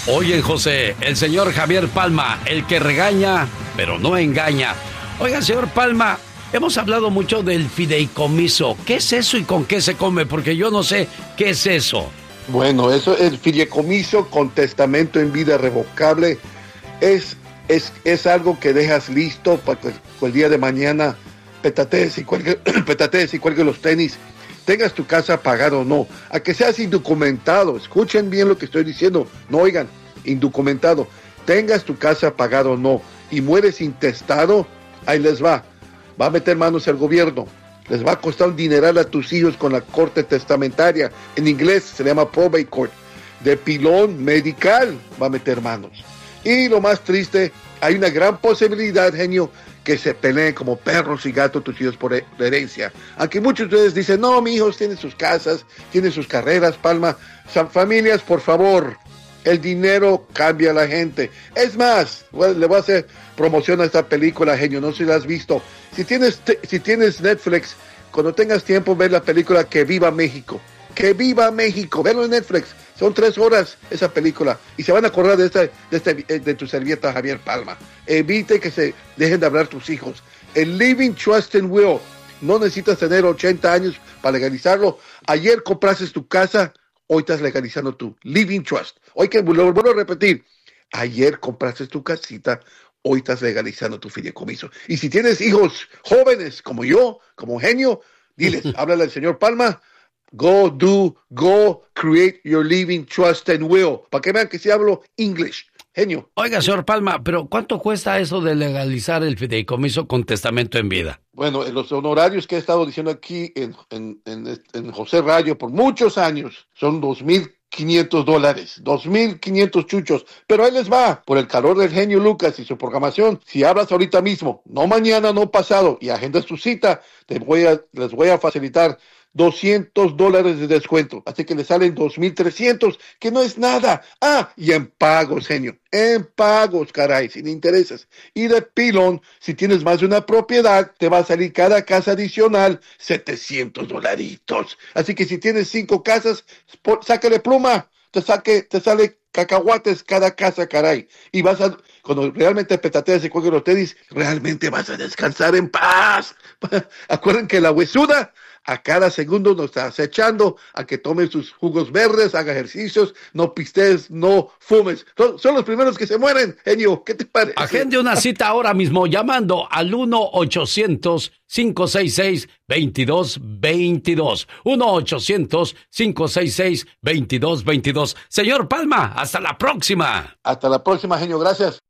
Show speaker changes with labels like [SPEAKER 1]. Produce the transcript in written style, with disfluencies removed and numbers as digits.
[SPEAKER 1] Oye, José, el señor Javier Palma, el que regaña, pero no engaña. Oiga, señor Palma, hemos hablado mucho del fideicomiso. ¿Qué es eso y con qué se come? Porque yo no sé qué es eso.
[SPEAKER 2] Bueno, eso, el fideicomiso con testamento en vida revocable es algo que dejas listo para que el día de mañana petatees y cuelgue los tenis, tengas tu casa pagada o no, a que seas indocumentado. Escuchen bien lo que estoy diciendo, no oigan, indocumentado, tengas tu casa pagada o no, y mueres intestado, ahí les va a meter manos el gobierno, les va a costar un dineral a tus hijos con la corte testamentaria, en inglés se le llama probate court, de pilón medical va a meter manos. Y lo más triste, hay una gran posibilidad, genio, que se peleen como perros y gatos tus hijos por herencia. Aunque muchos de ustedes dicen, no, mi hijo tiene sus casas, tiene sus carreras, Palma. Familias, por favor, el dinero cambia a la gente. Es más, le voy a hacer promoción a esta película, genio, no sé si la has visto. Si tienes Netflix, cuando tengas tiempo, ver la película Que Viva México. Que Viva México, verlo en Netflix. Son 3 horas esa película y se van a acordar de tu servieta Javier Palma. Evite que se dejen de hablar tus hijos. El Living Trust and Will, no necesitas tener 80 años para legalizarlo. Ayer compraste tu casa, hoy estás legalizando tu Living Trust. Hoy que lo vuelvo a repetir, ayer compraste tu casita, hoy estás legalizando tu fideicomiso. Y si tienes hijos jóvenes como yo, como genio, diles, háblale al señor Palma. Go create your living trust and will. Para que vean que si hablo English. Genio.
[SPEAKER 1] Oiga, señor Palma, pero ¿cuánto cuesta eso de legalizar el fideicomiso con testamento en vida?
[SPEAKER 2] Bueno, los honorarios que he estado diciendo aquí en José Radio por muchos años son $2,500, 2,500 chuchos, pero ahí les va, por el calor del genio Lucas y su programación, si hablas ahorita mismo, no mañana, no pasado, y agendas tu cita, les voy a facilitar $200 de descuento, así que le salen 2,300, que no es nada. Y en pagos, genio, en pagos, caray, sin intereses. Y de pilón, si tienes más de una propiedad, te va a salir cada casa adicional $700. Así que si tienes 5 casas, sácale pluma, te sale cacahuates cada casa, caray. Y cuando realmente petateas y cuelgues los tenis, realmente vas a descansar en paz. Acuerden que la huesuda a cada segundo nos está acechando a que tomes sus jugos verdes, haga ejercicios, no pistees, no fumes. Son los primeros que se mueren, genio. ¿Qué te parece?
[SPEAKER 1] Agende una cita ahora mismo llamando al 1-800-566-2222. 1-800-566-2222. Señor Palma, hasta la próxima.
[SPEAKER 2] Hasta la próxima, genio. Gracias.